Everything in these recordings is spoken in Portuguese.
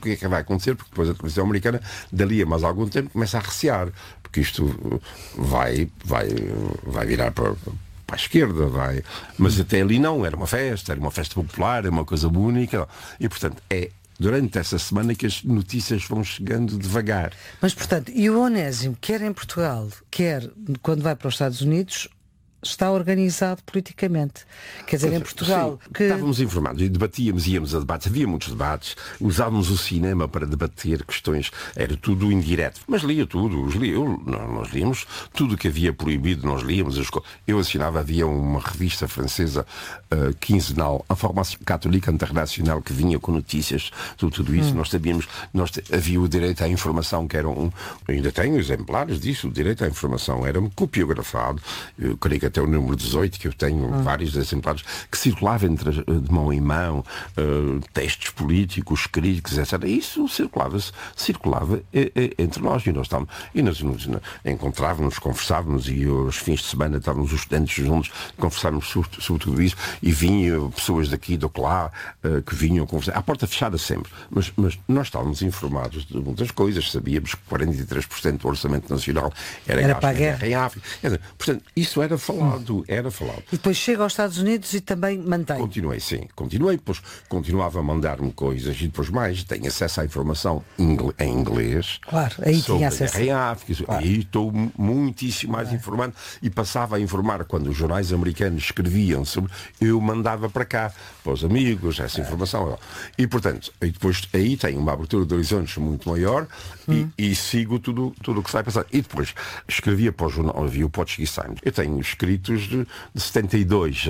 que é que vai acontecer, porque depois a televisão americana, dali a mais algum tempo, começa a recear, porque isto vai virar para a esquerda, vai. Mas até ali não, era uma festa popular, é uma coisa única, e portanto é durante essa semana que as notícias vão chegando devagar. Mas portanto, e o Onésimo, quer em Portugal, quer quando vai para os Estados Unidos, está organizado politicamente. Quer dizer, em Portugal... Sim, estávamos informados e debatíamos, íamos a debates, havia muitos debates, usávamos o cinema para debater questões, era tudo indireto, mas lia tudo, nós líamos tudo o que havia proibido, nós líamos, eu assinava, havia uma revista francesa quinzenal, Information Catholique Internacional, que vinha com notícias sobre tudo isso, nós sabíamos, havia o direito à informação, que era ainda tenho exemplares disso, o direito à informação era copiografado, eu creio que até o número 18, que eu tenho vários exemplares, que circulava de mão em mão, textos políticos, críticos, etc. Isso circulava entre nós, e nós encontrávamos, conversávamos, e aos fins de semana estávamos os estudantes juntos, conversávamos sobre tudo isso, e vinham pessoas daqui e de lá, que vinham conversar, à porta fechada sempre, mas nós estávamos informados de muitas coisas, sabíamos que 43% do orçamento nacional era gasto para a guerra em África. Portanto, isso era falado. E depois chega aos Estados Unidos e também mantém. Continuei, pois continuava a mandar-me coisas, e depois mais, tenho acesso à informação em inglês. Claro, aí tinha acesso. Em África, claro. Aí estou muitíssimo mais informado, e passava a informar quando os jornais americanos escreviam sobre, eu mandava para cá, para os amigos, essa informação. E portanto, depois aí tenho uma abertura de horizontes muito maior, e sigo tudo o que sai passar. E depois escrevia para o jornal, havia o Portuguese Times. Eu tenho escritos de 72 a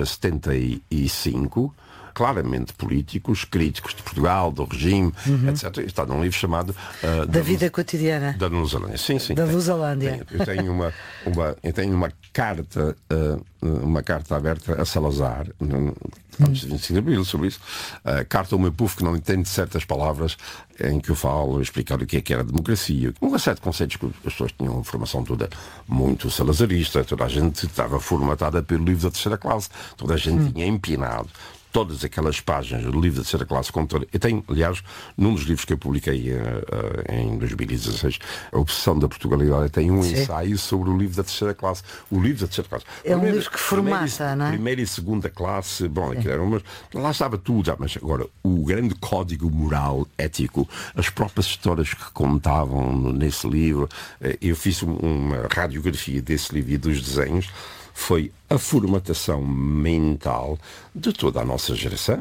75, claramente políticos, críticos de Portugal, do regime, etc. Está num livro chamado da vida cotidiana. Da Lusolândia. Sim. Da Lusolândia. Eu tenho uma carta aberta a Salazar, antes de 25 de Abril, sobre isso. Carta ao meu povo que não entende certas palavras, em que eu falo, explicar o que era democracia. Um série de conceitos que as pessoas tinham uma formação toda muito salazarista, toda a gente estava formatada pelo livro da terceira classe, toda a gente tinha empinado todas aquelas páginas do livro da terceira classe. Eu tenho, aliás, num dos livros que eu publiquei em 2016, A Obsessão da Portugalidade, tem um ensaio sobre o livro da terceira classe. O livro da terceira classe. É um livro que formata, não é? Primeira e segunda classe, aquilo era lá estava tudo, mas agora, o grande código moral, ético, as próprias histórias que contavam nesse livro, eu fiz uma radiografia desse livro e dos desenhos, foi a formatação mental de toda a nossa geração.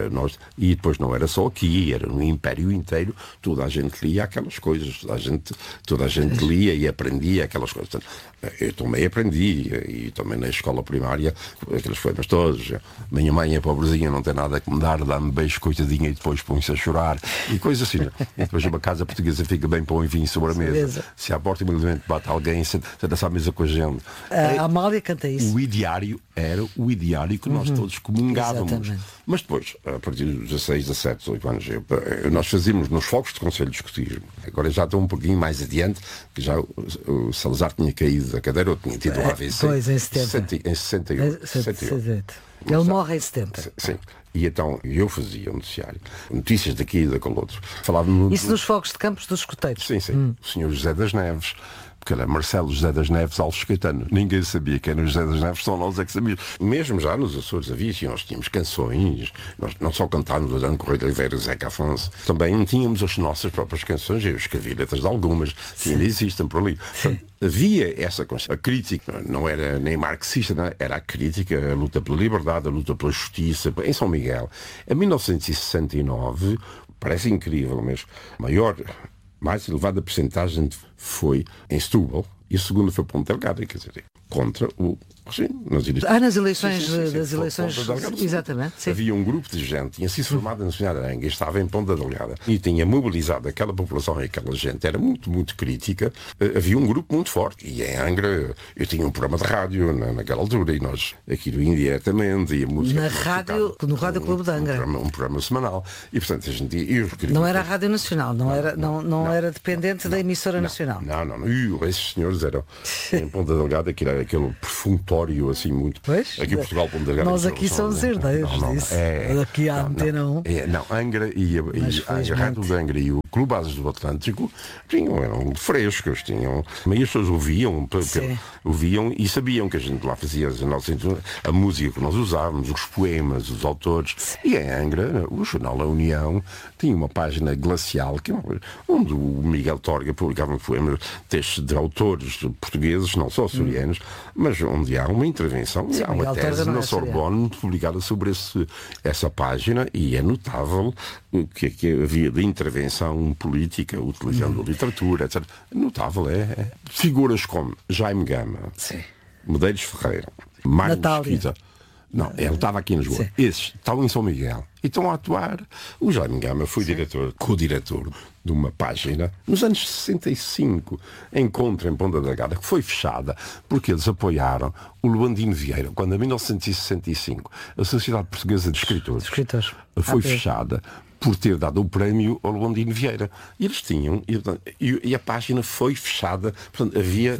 E depois não era só aqui, era no Império inteiro, toda a gente lia aquelas coisas, toda a gente lia e aprendia aquelas coisas. Portanto, eu também aprendi, e também na escola primária, aqueles poemas todos. Minha mãe é pobrezinha, não tem nada que me dar, dá-me beijo, coitadinha, e depois põe-se a chorar, e coisas assim. E depois uma casa portuguesa fica bem pão e vinho sobre a mesa. Se à porta imediatamente bate alguém, senta-se à mesa com a gente. A Amália canta isso. O ideário era o ideário que nós todos comungávamos. Exatamente. Mas depois, a partir dos 16, 17, 18 anos, nós fazíamos nos fogos de conselho de escotismo. Agora já estou um pouquinho mais adiante, que já o Salazar tinha caído da cadeira, ou tinha tido um AVC. Pois, em 70. Em 68. Ele morre em 70. Sim. E então eu fazia um noticiário, notícias daqui e daquele outro. Falava isso nos fogos de campos dos escoteiros. Sim. O senhor José das Neves, porque era Marcelo José das Neves Alves Caetano. Ninguém sabia quem era o José das Neves, só nós é que sabíamos. Mesmo já nos Açores nós tínhamos canções, nós não só cantávamos o Adão Correia de Oliveira e Zeca Afonso, também tínhamos as nossas próprias canções, eu escrevi letras de algumas, que ainda existem por ali. Portanto, havia essa consciência. A crítica não era nem marxista, não, era a crítica, a luta pela liberdade, a luta pela justiça. Em São Miguel, em 1969, parece incrível, mas mais elevada percentagem foi em Setúbal, e a segunda foi Ponte Delgado, quer dizer, contra o regime. Nas eleições das eleições, exatamente. Sim. Havia um grupo de gente, tinha sido formado na Senhora Aranha, estava em Ponta Delgada, e tinha mobilizado aquela população e aquela gente, era muito, muito crítica. Havia um grupo muito forte, e em Angra eu tinha um programa de rádio naquela altura, e nós, aquilo indiretamente, e a música... No Rádio Clube de Angra. Um programa semanal, e portanto a gente... Não era a Rádio Nacional, não era dependente da emissora nacional. Não, e esses senhores editores eram em Ponta Delgada, que era aquele perfunctório assim muito. Pois, aqui em Portugal, Ponta Delgada. nós aqui somos herdeiros disso. Aqui há Antena 1. Angra e a Rádio de Angra e o Clube Bases do Atlântico eram frescos, mas as pessoas ouviam e sabiam que a gente lá fazia a música que nós usávamos, os poemas, os autores. Sim. E em Angra, o jornal A União tinha uma página glacial onde o Miguel Torga publicava poemas, textos de autores portugueses, não só açorianos, mas onde há uma intervenção, há uma tese na Sorbonne publicada sobre essa página, e é notável que havia de intervenção política, utilizando a literatura, etc. Notável, figuras como Jaime Gama, Medeiros Ferreira, Mário Mesquita. Não, ele estava aqui em Lisboa. Esses estavam em São Miguel e estão a atuar. O Jaime Gama foi co-diretor de uma página nos anos 65, Encontro em Ponta Delgada, que foi fechada porque eles apoiaram o Luandino Vieira, quando em 1965 a Sociedade Portuguesa de Escritores foi fechada por ter dado o prémio ao Luandino Vieira. E eles tinham, e a página foi fechada. Portanto, havia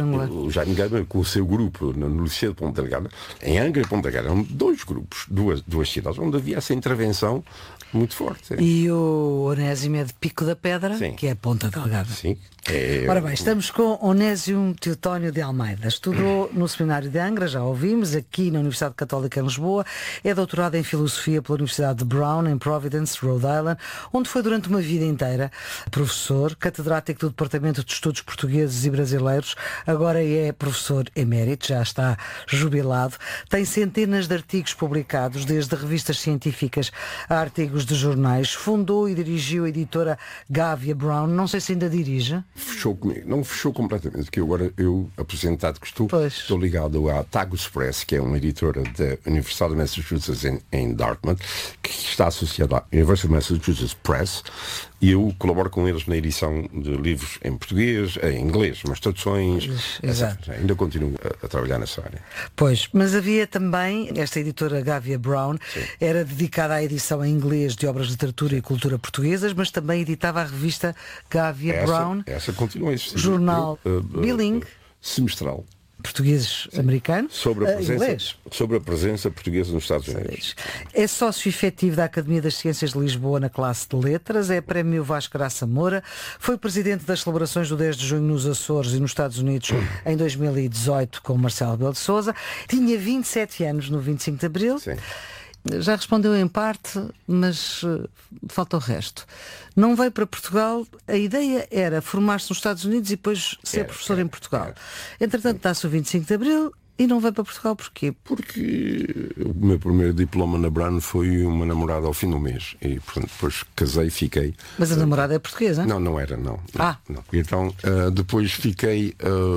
o Jaime Gama com o seu grupo no Liceu de Ponta Delgada. Em Angra e Ponta Delgada eram dois grupos, duas cidades, onde havia essa intervenção muito forte. E o Onésimo é de Pico da Pedra, que é Ponta Delgada. Sim. Ora bem, estamos com Onésimo Teotónio de Almeida. Estudou no Seminário de Angra, já ouvimos, aqui na Universidade Católica em Lisboa. É doutorado em Filosofia pela Universidade de Brown, em Providence, Rhode Island, onde foi durante uma vida inteira professor, catedrático do Departamento de Estudos Portugueses e Brasileiros. Agora é professor emérito, já está jubilado. Tem centenas de artigos publicados, desde revistas científicas a artigos de jornais. Fundou e dirigiu a editora Gávea Brown. Não sei se ainda dirige. Fechou comigo, não fechou completamente, porque agora aposentado que estou ligado à Tagus Press, que é uma editora da Universidade de Massachusetts em Dartmouth, que está associada à University of Massachusetts Press, e eu colaboro com eles na edição de livros em português, em inglês, mas traduções. Exato. Ainda continuo a trabalhar nessa área. Pois, mas havia também, esta editora Gávea Brown, era dedicada à edição em inglês de obras de literatura e cultura portuguesas, mas também editava a revista Gávea Brown. Essa continua a existir. Jornal bilingue. Semestral. Portugueses-americanos, sobre a presença portuguesa nos Estados Unidos. É sócio efetivo da Academia das Ciências de Lisboa na classe de Letras, é prémio Vasco Graça Moura, foi presidente das celebrações do 10 de junho nos Açores e nos Estados Unidos em 2018 com Marcelo Rebelo de Sousa, tinha 27 anos no 25 de Abril. Sim. Já respondeu em parte, mas falta o resto. Não veio para Portugal, a ideia era formar-se nos Estados Unidos e depois ser professor em Portugal. Entretanto, dá-se o 25 de Abril e não veio para Portugal porquê? Porque o meu primeiro diploma na Brown foi uma namorada ao fim do mês e, portanto, depois casei e fiquei. Mas a namorada é portuguesa? Não era. Não. Então, depois fiquei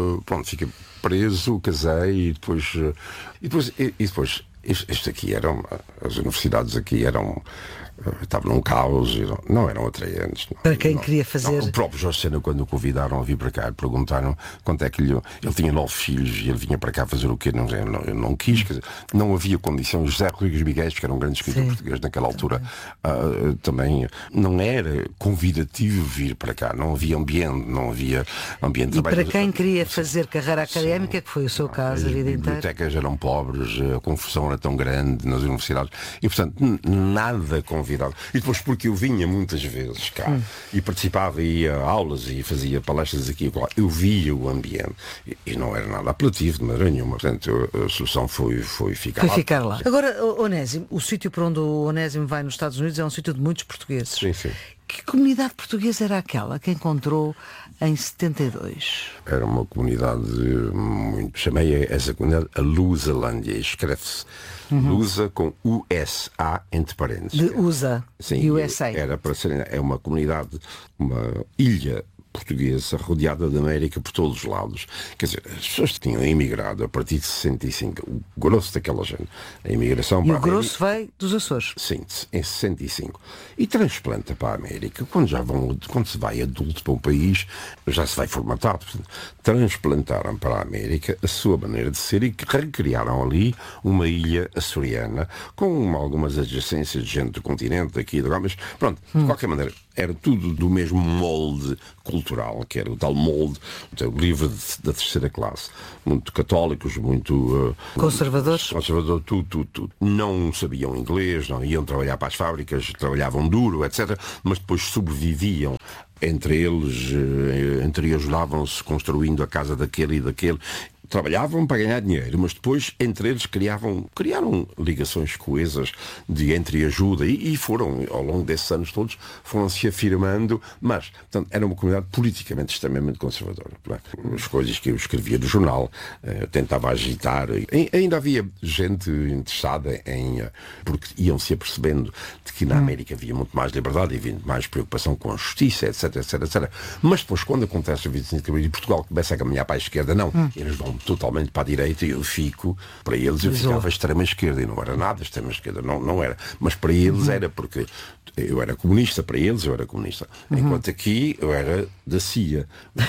preso, casei e depois isto aqui as universidades aqui estavam num caos, não eram atraentes. Para quem queria fazer. O próprio Jorge Sena, quando o convidaram a vir para cá, perguntaram quanto é que ele tinha 9 filhos e ele vinha para cá fazer o quê? Eu não quis, quer dizer, não havia condições. José Rodrigues Miguel, que era um grande escritor português naquela altura, também não era convidativo vir para cá, não havia ambiente. E para quem queria fazer carreira académica, que foi o seu caso a vida inteira. As bibliotecas eram pobres, a confusão era tão grande nas universidades e, portanto, nada convidado. E depois porque eu vinha muitas vezes cá e participava, ia a aulas e fazia palestras aqui e lá, eu via o ambiente e não era nada apelativo de maneira nenhuma. Portanto, a solução foi ficar lá. Agora, Onésimo, o sítio para onde o Onésimo vai nos Estados Unidos é um sítio de muitos portugueses. Sim. Que comunidade portuguesa era aquela que encontrou em 72? Era uma comunidade muito... Chamei essa comunidade a Lusalândia. Escreve-se Lusa com USA entre parênteses. De USA. Sim, USA. Era para ser... É uma comunidade, uma ilha portuguesa rodeada da América por todos os lados. Quer dizer, as pessoas tinham emigrado a partir de 65, o grosso daquela gente, a imigração para a América. E o grosso veio dos Açores. Sim, em 65. E transplanta para a América. Quando se vai adulto para um país, já se vai formatado. Transplantaram para a América a sua maneira de ser e recriaram ali uma ilha açoriana com algumas adjacências de gente do continente, daqui e de lá, mas pronto, de qualquer maneira, era tudo do mesmo molde cultural, que era o tal molde do livro da terceira classe. Muito católicos, muito... Conservadores? Conservador, tudo. Não sabiam inglês, não iam trabalhar para as fábricas, trabalhavam duro, etc. Mas depois sobreviviam. Entre eles, ajudavam-se construindo a casa daquele e daquele. Trabalhavam para ganhar dinheiro, mas depois entre eles criaram ligações coesas de entreajuda e foram, ao longo desses anos todos, foram se afirmando, mas, portanto, era uma comunidade politicamente extremamente conservadora. As coisas que eu escrevia no jornal, tentava agitar. Ainda havia gente interessada porque iam-se apercebendo de que na América havia muito mais liberdade e havia mais preocupação com a justiça, etc. Mas depois, quando acontece a 25 de Abril e Portugal começa a caminhar para a esquerda, não, eles vão totalmente para a direita e eu fico, para eles eu ficava extrema esquerda e não era nada extrema esquerda, não era, mas para eles era, porque eu era comunista, para eles eu era comunista, enquanto aqui eu era da CIA,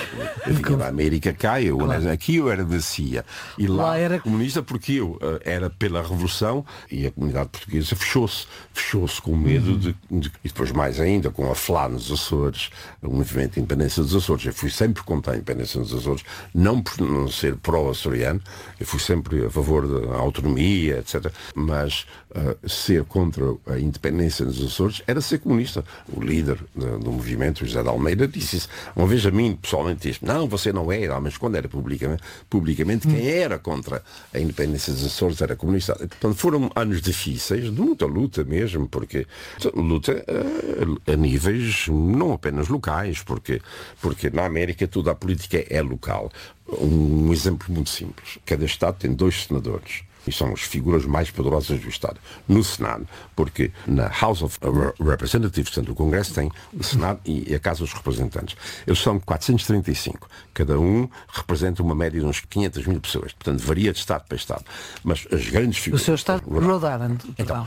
eu vinha da América cá, aqui eu era da CIA e lá era comunista porque eu era pela Revolução e a comunidade portuguesa fechou-se com medo e depois mais ainda com a FLA nos Açores, o movimento de independência dos Açores. Eu fui sempre contra a independência dos Açores, não por não ser pró-açoriano, eu fui sempre a favor da autonomia, etc. Mas ser contra a independência dos Açores era ser comunista. O líder do movimento, o José de Almeida, disse isso. Uma vez a mim, pessoalmente, disse: não, você não era, mas quando era publicamente quem era contra a independência dos Açores era comunista. Portanto, foram anos difíceis, de muita luta mesmo, porque luta a níveis não apenas locais, porque na América toda a política é local. Um exemplo muito simples. Cada Estado tem 2 senadores. E são as figuras mais poderosas do Estado. No Senado, porque na House of Representatives, portanto, o Congresso tem o Senado e a Casa dos Representantes. Eles são 435. Cada um representa uma média de uns 500 mil pessoas. Portanto, varia de Estado para Estado. Mas as grandes figuras... O seu Estado, Rhode Island. Então,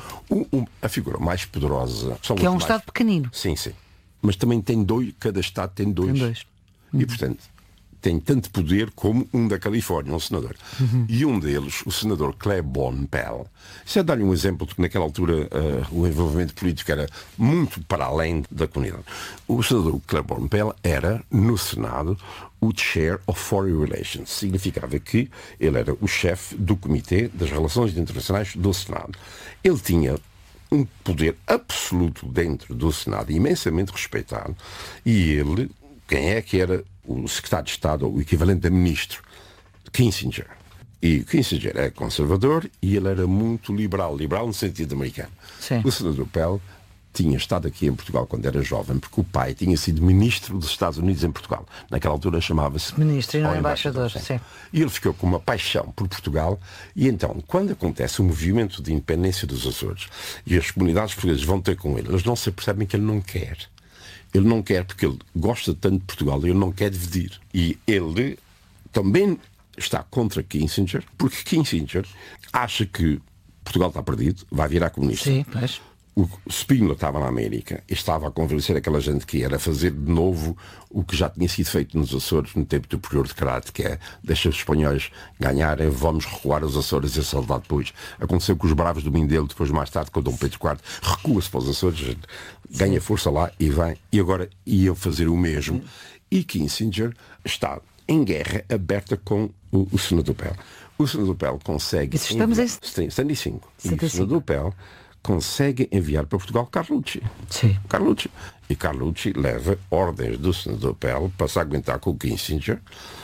a figura mais poderosa... Que é um Estado pequenino. Sim. Mas também tem 2, cada Estado tem 2. Tem 2. E, portanto... tem tanto poder como um da Califórnia, um senador. E um deles, o senador Claiborne Pell. Isso é dar-lhe um exemplo de que naquela altura o envolvimento político era muito para além da comunidade. O senador Claiborne Pell era, no Senado, o Chair of Foreign Relations. Significava que ele era o chefe do Comitê das Relações Internacionais do Senado. Ele tinha um poder absoluto dentro do Senado, imensamente respeitado, e ele, quem é que era o secretário de Estado, o equivalente a ministro, Kissinger. E Kissinger é conservador e ele era muito liberal no sentido americano. Sim. O senador Pell tinha estado aqui em Portugal quando era jovem, porque o pai tinha sido ministro dos Estados Unidos em Portugal. Naquela altura chamava-se ministro e não embaixador. Sim. E ele ficou com uma paixão por Portugal. E então, quando acontece o movimento de independência dos Açores e as comunidades portuguesas vão ter com ele, eles não se percebem que ele não quer. Ele não quer porque ele gosta tanto de Portugal e ele não quer dividir. E ele também está contra Kissinger, porque Kissinger acha que Portugal está perdido, vai virar comunista. Sim, pois. O Spínola estava na América e estava a convencer aquela gente que era fazer de novo o que já tinha sido feito nos Açores no tempo do Prior de Crato, que é deixa os espanhóis ganharem, vamos recuar os Açores e a saudade depois. Aconteceu com os bravos do Mindelo, depois mais tarde com o Dom Pedro IV, recua-se para os Açores, ganha força lá e vem, e agora iam fazer o mesmo. E Kissinger está em guerra aberta com o senador Pell. O senador Pell consegue... Estamos em 75. E o senador Pell consegue enviar para Portugal Carlucci. Sim. Carlucci. E Carlucci leva ordens do senador Pell para se aguentar com o Kissinger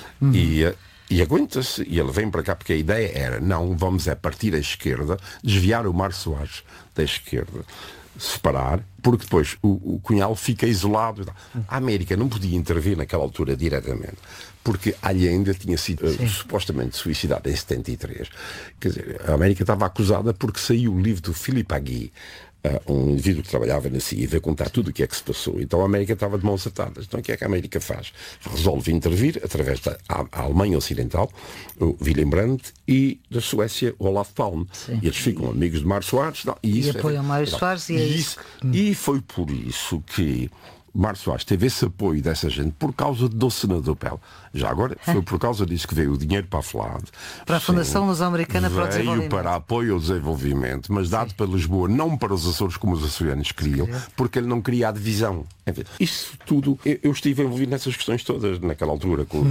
e aguenta-se. E ele vem para cá porque a ideia era, não, vamos partir à esquerda, desviar o Mar Soares da esquerda, separar, porque depois o Cunhal fica isolado. A América não podia intervir naquela altura diretamente, porque Allende tinha sido supostamente suicidado em 73. Quer dizer, a América estava acusada porque saiu o livro do Philippe Agui, um indivíduo que trabalhava na CIA, e veio contar tudo o que é que se passou. Então a América estava de mãos atadas. Então o que é que a América faz? Resolve intervir através da Alemanha Ocidental, o Wilhelm Brandt, e da Suécia, Olaf Palme. E eles ficam amigos de Mário Soares. E apoiam Mário Soares. E foi por isso que Mário Soares teve esse apoio dessa gente por causa do senador Pell. Já agora, foi por causa disso que veio o dinheiro para a FLAD. Para a Fundação Luso-Americana para o Desenvolvimento. Veio para apoio ao desenvolvimento, mas dado para Lisboa, não para os Açores como os açorianos queriam, porque ele não queria a divisão. Enfim, isso tudo, eu estive envolvido nessas questões todas, naquela altura, com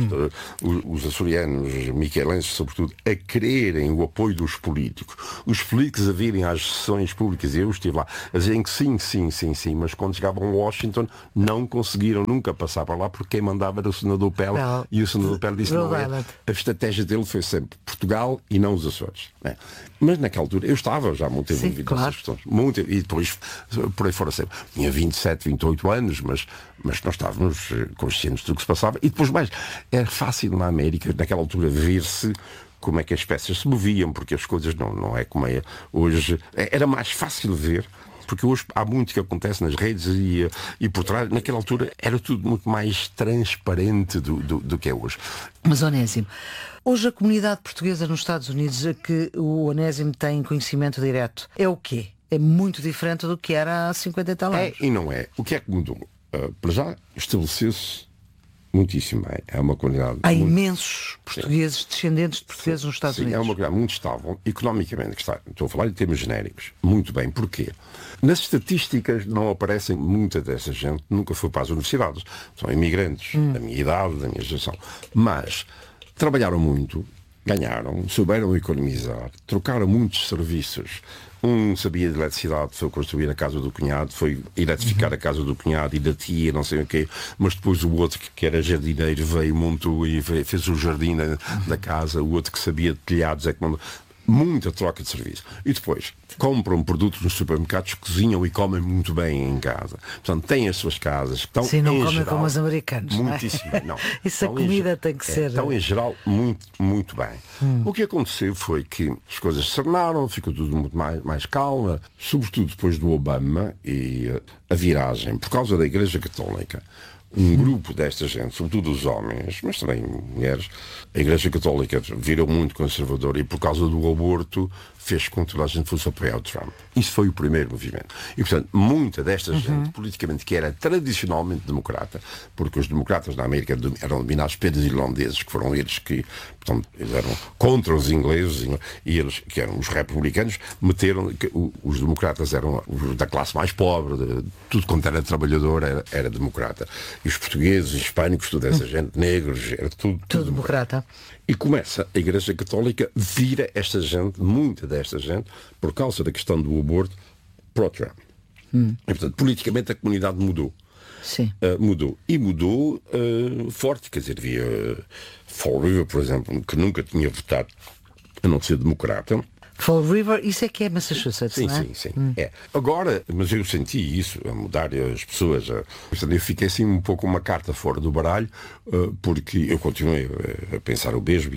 os açorianos, miquelenses, sobretudo, a quererem o apoio dos políticos. Os políticos a virem às sessões públicas, e eu estive lá, a dizerem que sim, mas quando chegavam a Washington, não conseguiram nunca passar para lá, porque quem mandava era o senador Pell, e o senador Pell disse não é. A estratégia dele foi sempre Portugal e não os Açores. Mas naquela altura, eu estava já muito envolvido nessas questões. E depois, por aí fora sempre. Tinha 27, 28 anos, mas nós estávamos conscientes do que se passava. E depois mais, era fácil na América, naquela altura, ver-se como é que as peças se moviam, porque as coisas não é como é hoje. Era mais fácil ver, porque hoje há muito que acontece nas redes e por trás, naquela altura era tudo muito mais transparente do que é hoje. Mas, Onésimo, hoje a comunidade portuguesa nos Estados Unidos, que o Onésimo tem conhecimento direto, é o quê? É muito diferente do que era há 50 e tal anos. É e não é. O que é que mudou? Para já, estabeleceu-se muitíssimo bem. É uma comunidade. Há imensos portugueses, descendentes de portugueses nos Estados Unidos. É uma comunidade muito estável, economicamente, estou a falar em termos genéricos. Muito bem. Porquê? Nas estatísticas não aparecem muita dessa gente, nunca foi para as universidades. São imigrantes, da minha idade, da minha geração. Mas trabalharam muito, ganharam, souberam economizar, trocaram muitos serviços. Um sabia de eletricidade, foi construir a casa do cunhado, foi eletrificar a casa do cunhado e da tia, não sei o quê, mas depois o outro que era jardineiro veio, montou e fez o jardim da casa, o outro que sabia de telhados é que mandou. Muita troca de serviço. E depois compram produtos nos supermercados, cozinham e comem muito bem em casa. Portanto, têm as suas casas. Estão, sim, não comem geral, como os americanos. Muitíssimo. Não. Isso a comida tem que ser. Estão, em geral, muito, muito bem. O que aconteceu foi que as coisas se tornaram, ficou tudo muito mais calma, sobretudo depois do Obama e a viragem, por causa da Igreja Católica. Um grupo desta gente, sobretudo os homens, mas também mulheres, a Igreja Católica virou muito conservadora e por causa do aborto fez com que toda a gente fosse apoiar o Trump. Isso foi o primeiro movimento. E, portanto, muita desta gente, politicamente, que era tradicionalmente democrata, porque os democratas na América eram dominados pelos irlandeses, que foram eles que, portanto, eles eram contra os ingleses, e eles, que eram os republicanos, meteram que os democratas eram da classe mais pobre, tudo quanto era trabalhador era democrata. E os portugueses, hispânicos, toda essa gente, negros, era tudo democrata. E começa a Igreja Católica, vira esta gente, muita desta gente, por causa da questão do aborto, pró-Trump. E, portanto, politicamente a comunidade mudou. Sim. Mudou. E mudou forte. Quer dizer, havia Fall River, por exemplo, que nunca tinha votado a não ser democrata. Fall River, isso é que é Massachusetts, sim, não é? Sim. É. Agora, mas eu senti isso, a mudar as pessoas. Portanto, eu fiquei assim um pouco uma carta fora do baralho, porque eu continuei a pensar o mesmo,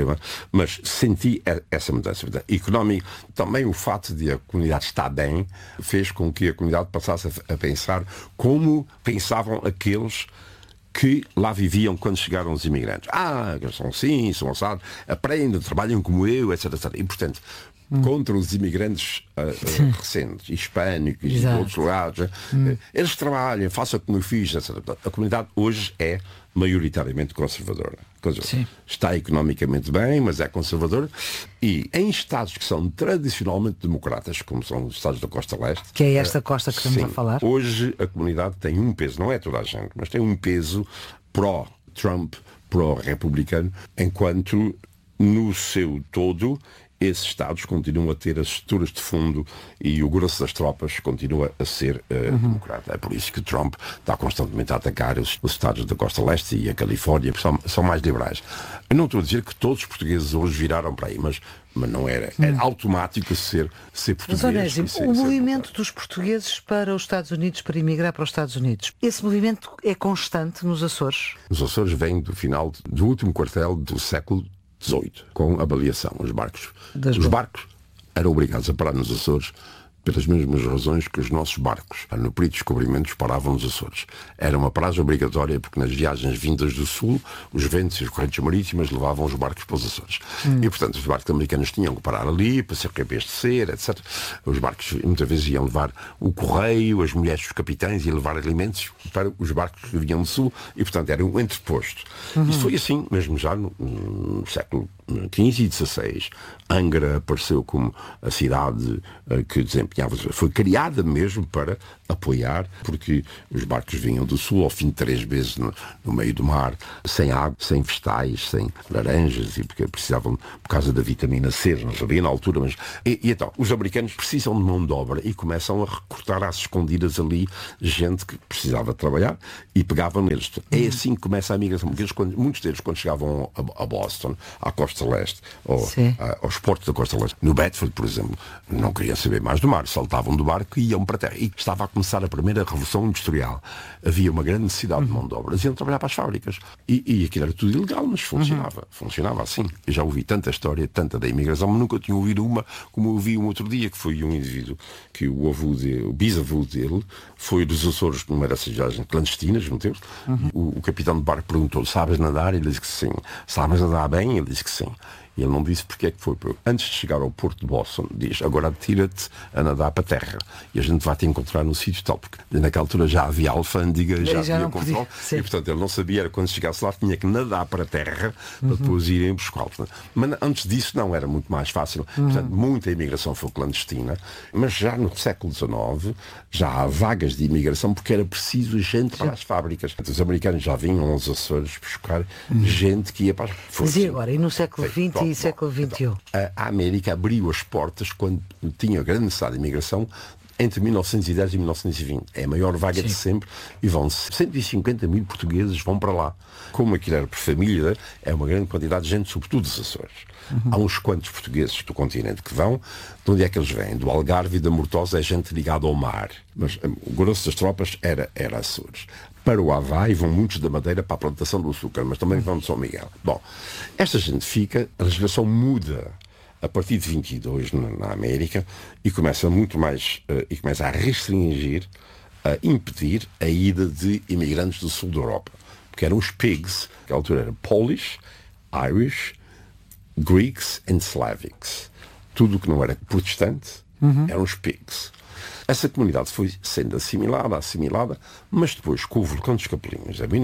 mas senti essa mudança. Económica, também o fato de a comunidade estar bem, fez com que a comunidade passasse a pensar como pensavam aqueles que lá viviam quando chegaram os imigrantes. São assim, são assados, aprendem, trabalham como eu, etc. E, portanto, contra os imigrantes recentes, hispânicos e de outros lugares, eles trabalham, façam como eu fiz, etc. A comunidade hoje é maioritariamente conservadora. Está economicamente bem, mas é conservadora. E em estados que são tradicionalmente democratas, como são os estados da Costa Leste... Que é esta costa que estamos a falar. Hoje a comunidade tem um peso, não é toda a gente, mas tem um peso pró-Trump, pró-republicano, enquanto no seu todo esses estados continuam a ter as estruturas de fundo e o grosso das tropas continua a ser democrata. É por isso que Trump está constantemente a atacar os estados da Costa Leste e a Califórnia, que são mais liberais. Eu não estou a dizer que todos os portugueses hoje viraram para aí, mas não era. Era automático ser português. Mas, Onésimo, o movimento dos portugueses para os Estados Unidos, para emigrar para os Estados Unidos, esse movimento é constante nos Açores? Os Açores vêm do final do último quartel do século XVIII, com a baleação, os barcos. Os barcos eram obrigados a parar nos Açores pelas mesmas razões que os nossos barcos. No período de descobrimentos paravam nos Açores. Era uma paragem obrigatória porque nas viagens vindas do sul, os ventos e as correntes marítimas levavam os barcos para os Açores. E, portanto, os barcos americanos tinham que parar ali para se reabastecer, etc. Os barcos muitas vezes iam levar o correio, as mulheres dos capitães iam levar alimentos para os barcos que vinham do sul e, portanto, era um entreposto. Isso foi assim, mesmo já no século XV e XVI. Angra apareceu como a cidade que desempenhava, foi criada mesmo para apoiar, porque os barcos vinham do sul ao fim de 3 meses no meio do mar, sem água, sem vegetais, sem laranjas, e porque precisavam, por causa da vitamina C, não sabia na altura, mas... E então, os americanos precisam de mão de obra e começam a recrutar às escondidas ali gente que precisava trabalhar e pegavam neles. É assim que começa a migração. Muitos deles, quando chegavam a Boston, à Costa Leste, ou aos portos da Costa Leste, no Bedford, por exemplo, não queriam saber mais do mar, saltavam do barco e iam para a terra. E estava a começar a primeira revolução industrial. Havia uma grande necessidade de mão de obra. Eles iam trabalhar para as fábricas. E aquilo era tudo ilegal, mas funcionava. Funcionava assim. Eu já ouvi tanta história, tanta da imigração, mas nunca tinha ouvido uma como eu ouvi um outro dia, que foi um indivíduo que o bisavô dele foi dos Açores numa dessas viagens clandestinas, não teve? O capitão de barco perguntou: sabes nadar? Ele disse que sim. Sabes nadar bem? Ele disse que sim. E ele não disse porque é que foi. Antes de chegar ao porto de Boston, diz: agora tira-te a nadar para a terra. E a gente vai te encontrar no sítio tal. Porque naquela altura já havia alfândega, já havia controle. E portanto ele não sabia, era quando chegasse lá tinha que nadar para a terra para depois irem buscá-lo. Mas antes disso não, era muito mais fácil. Portanto, muita imigração foi clandestina. Mas já no século XIX já há vagas de imigração porque era preciso gente para as fábricas. Os americanos já vinham aos Açores buscar gente que ia para as fábricas. Mas e agora? E no século XX? E século XXI. Então, a América abriu as portas quando tinha grande necessidade de imigração entre 1910 e 1920. É a maior vaga de sempre e vão 150 mil portugueses vão para lá. Como aquilo era por família, é uma grande quantidade de gente, sobretudo dos Açores. Há uns quantos portugueses do continente que vão. De onde é que eles vêm? Do Algarve e da Mortosa, é gente ligada ao mar. Mas o grosso das tropas era Açores. Para o Havaí vão muitos da Madeira para a plantação do açúcar, mas também vão de São Miguel. Bom, esta gente fica, a legislação muda a partir de 22 na América e começa muito mais, e começa a restringir, a impedir a ida de imigrantes do sul da Europa. Porque eram os pigs, que à altura eram Polish, Irish, Greeks and Slavics. Tudo o que não era protestante eram os pigs. Essa comunidade foi sendo assimilada, mas depois, com o vulcão dos Capelinhos, em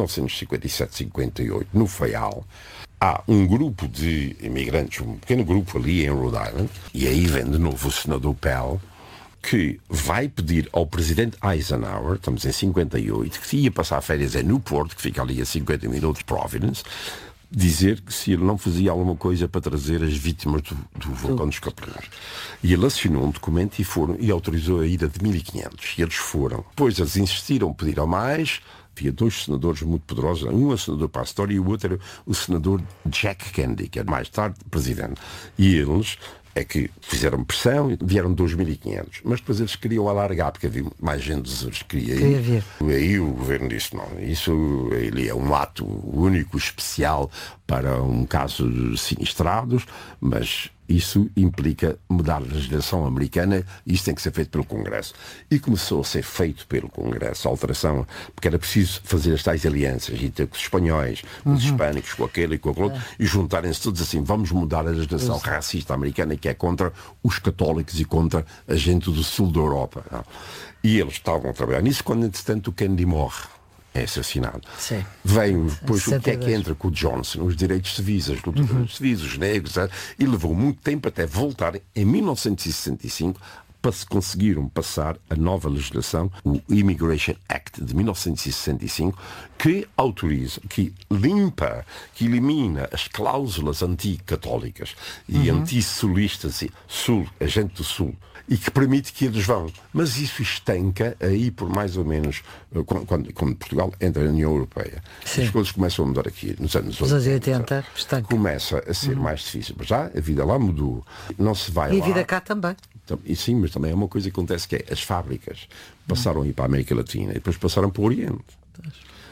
1957-58, no Faial, há um grupo de imigrantes, um pequeno grupo ali em Rhode Island, e aí vem de novo o senador Pell, que vai pedir ao presidente Eisenhower, estamos em 58, que ia passar férias em Newport, que fica ali a 50 minutos de Providence, dizer que se ele não fazia alguma coisa para trazer as vítimas do vulcão dos Capelinhos. E ele assinou um documento e autorizou a ida de 1.500. E eles foram. Depois eles insistiram, pediram mais. Havia 2 senadores muito poderosos. Um é o senador Pastor e o outro era o senador Jack Kennedy, que era mais tarde presidente. E eles é que fizeram pressão e vieram 2.500. Mas depois eles queriam alargar, porque havia mais gente dos Açores que queria ir. E aí o governo disse: não, isso ele é um ato único, especial para um caso de sinistrados, mas isso implica mudar a legislação americana e isso tem que ser feito pelo Congresso. E começou a ser feito pelo Congresso, a alteração, porque era preciso fazer as tais alianças e ter com os espanhóis, com os hispânicos, com aquele e com aquele outro, e juntarem-se todos assim: vamos mudar a legislação racista americana, que é contra os católicos e contra a gente do sul da Europa. Não? E eles estavam a trabalhar nisso quando, entretanto, o Kennedy morre. É assassinado. Sim. Vem depois o que é que entra com o Johnson? Os direitos civis, as lutadores civis, os negros, e levou muito tempo até voltar em 1965 para se conseguiram passar a nova legislação, o Immigration Act de 1965, que autoriza, que limpa, que elimina as cláusulas anticatólicas e antissulistas, a gente do Sul, e que permite que eles vão. Mas isso estanca aí por mais ou menos, quando Portugal entra na União Europeia. Sim. As coisas começam a mudar aqui, nos anos 80. Começa a ser mais difícil. Mas já a vida lá mudou. Não se vai lá. E a vida cá também. E sim, mas também é uma coisa que acontece, que é as fábricas passaram a ir para a América Latina e depois passaram para o Oriente.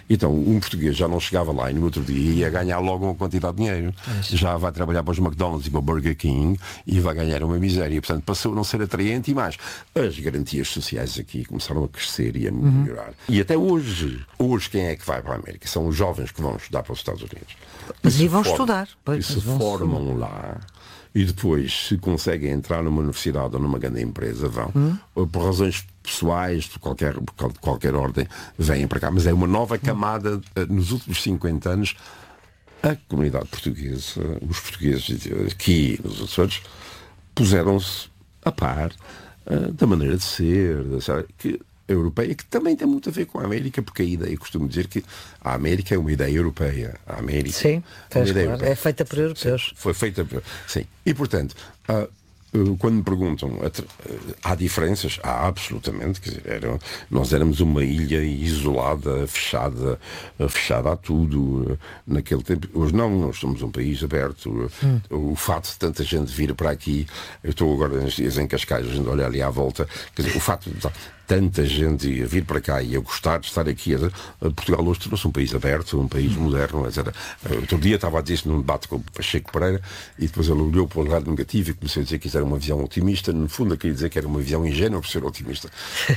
Então, um português já não chegava lá e no outro dia ia ganhar logo uma quantidade de dinheiro. Já vai trabalhar para os McDonald's e para o Burger King e vai ganhar uma miséria. Portanto, passou a não ser atraente e mais. As garantias sociais aqui começaram a crescer e a melhorar. E até hoje quem é que vai para a América? São os jovens que vão estudar para os Estados Unidos. Mas e vão estudar. E se formam lá. E depois, se conseguem entrar numa universidade ou numa grande empresa, vão. Por razões pessoais, de qualquer ordem, vêm para cá. Mas é uma nova camada. Nos últimos 50 anos, a comunidade portuguesa, os portugueses aqui, nos Açores, puseram-se a par da maneira de ser, europeia, que também tem muito a ver com a América, porque a ideia, eu costumo dizer que a América é uma ideia europeia. A América sim, é feita por europeus. Sim, foi feita por... Sim. E, portanto, quando me perguntam, há diferenças? Há, absolutamente. Quer dizer, nós éramos uma ilha isolada, fechada a tudo naquele tempo. Hoje não, nós somos um país aberto. O fato de tanta gente vir para aqui, eu estou agora nos dias em Cascais, a gente olha ali à volta, quer dizer, o facto de tanta gente a vir para cá e a gostar de estar aqui, Portugal hoje tornou-se um país aberto, um país moderno, etc. Outro dia estava a dizer isso num debate com o Pacheco Pereira e depois ele olhou para o lado negativo e começou a dizer que isso era uma visão otimista. No fundo, eu queria dizer que era uma visão ingênua por ser otimista.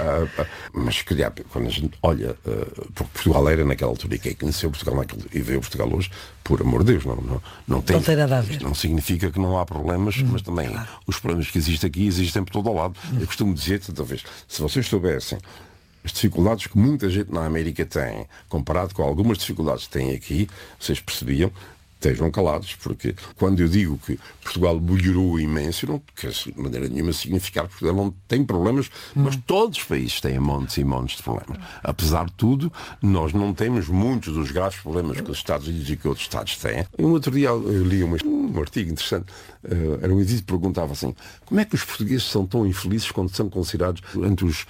Mas, quando a gente olha, porque Portugal era naquela altura e quem conheceu Portugal e veio Portugal hoje, por amor de Deus, não tem nada a ver. Não significa que não há problemas, mas também os problemas que existem aqui existem por todo o lado. Eu costumo dizer, talvez, se vocês soubessem as dificuldades que muita gente na América tem, comparado com algumas dificuldades que têm aqui, vocês percebiam, estejam calados, porque quando eu digo que Portugal melhorou imenso, não quer de maneira nenhuma significar que Portugal não tem problemas, mas todos os países têm montes e montes de problemas. Apesar de tudo, nós não temos muitos dos graves problemas que os Estados Unidos e que outros Estados têm. Um outro dia eu li um artigo interessante, era um indivíduo que perguntava assim, como é que os portugueses são tão infelizes quando são considerados entre os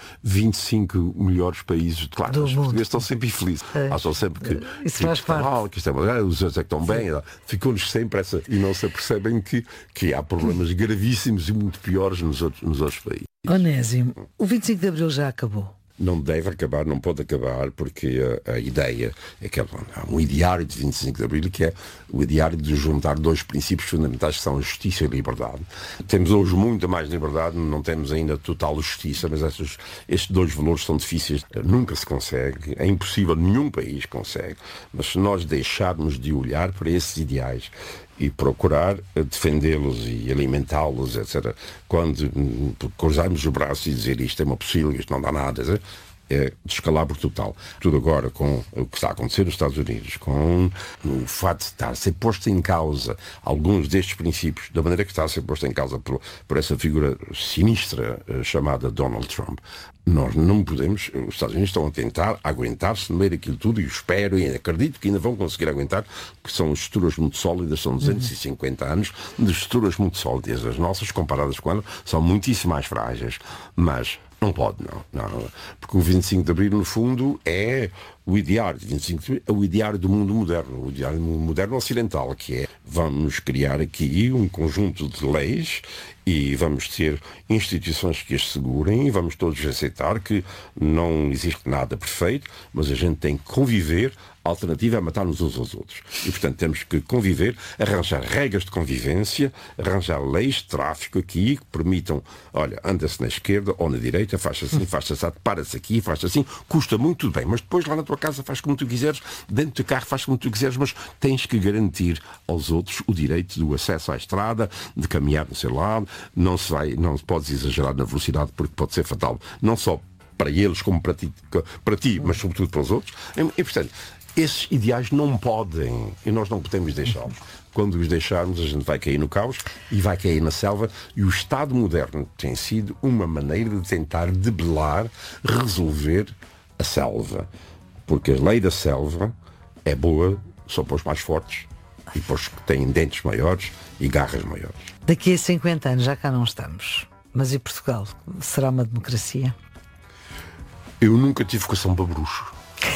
25 melhores países? Claro, os portugueses estão sempre infelizes. Acham sempre que isso faz parte. Mal, que isto é mal, os outros é que estão bem. Ficou-nos sempre essa... E não se apercebem que há problemas gravíssimos e muito piores nos outros países. Onésimo, o 25 de Abril já acabou. Não deve acabar, não pode acabar, porque a ideia é que há um ideário de 25 de Abril, que é o ideário de juntar dois princípios fundamentais, que são a justiça e a liberdade. Temos hoje muita mais liberdade, não temos ainda total justiça, mas estes dois valores são difíceis, nunca se consegue, é impossível, nenhum país consegue, mas se nós deixarmos de olhar para esses ideais e procurar defendê-los e alimentá-los, etc. Quando cruzarmos os braços e dizer isto é uma possível, isto não dá nada, é descalabro total. Tudo agora com o que está a acontecer nos Estados Unidos, com o fato de estar a ser posto em causa alguns destes princípios, da maneira que está a ser posto em causa por essa figura sinistra chamada Donald Trump. Nós não podemos, os Estados Unidos estão a tentar aguentar-se no meio daquilo tudo e eu espero e acredito que ainda vão conseguir aguentar, porque são estruturas muito sólidas, são 250 anos de estruturas muito sólidas. As nossas, comparadas com elas, são muitíssimo mais frágeis, mas não pode, não. Porque o 25 de Abril, no fundo, é o ideário de 25 de Abril, é o ideário do mundo moderno, o ideário do mundo moderno ocidental, que é, vamos criar aqui um conjunto de leis e vamos ter instituições que as segurem e vamos todos aceitar que não existe nada perfeito, mas a gente tem que conviver. A alternativa é matar-nos uns aos outros. E, portanto, temos que conviver, arranjar regras de convivência, arranjar leis de tráfico aqui que permitam, olha, anda-se na esquerda ou na direita, faz-se assim, faz-se assim, para-se aqui, faz-se assim, custa muito, tudo bem, mas depois lá na tua casa faz como tu quiseres, dentro do carro faz como tu quiseres, mas tens que garantir aos outros o direito do acesso à estrada, de caminhar no seu lado, não se podes exagerar na velocidade porque pode ser fatal, não só para eles como para ti, mas sobretudo para os outros. E portanto, esses ideais não podem, e nós não podemos deixá-los. Quando os deixarmos, a gente vai cair no caos e vai cair na selva, e o Estado moderno tem sido uma maneira de tentar debelar, resolver a selva. Porque a lei da selva é boa só para os mais fortes e para os que têm dentes maiores e garras maiores. Daqui a 50 anos já cá não estamos. Mas e Portugal? Será uma democracia? Eu nunca tive vocação para bruxo.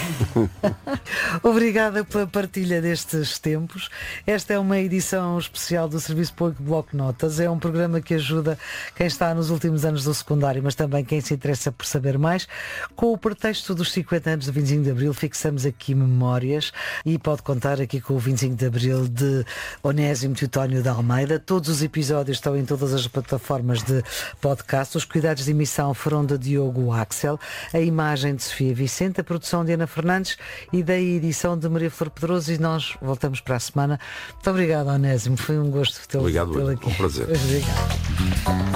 Obrigada pela partilha destes tempos. Esta é uma edição especial do Serviço Público Bloco de Notas. É um programa que ajuda quem está nos últimos anos do secundário, mas também quem se interessa por saber mais. Com o pretexto dos 50 anos do 25 de Abril, fixamos aqui memórias e pode contar aqui com o 25 de Abril de Onésimo Teutónio de Almeida. Todos os episódios estão em todas as plataformas de podcast. Os cuidados de emissão foram de Diogo Axel, a imagem de Sofia Vicente, a produção de Ana Fernandes e da edição de Maria Flor Pedroso, e nós voltamos para a semana. Muito obrigado, Onésimo. Foi um gosto tê-lo aqui. Obrigado, um prazer. Obrigado.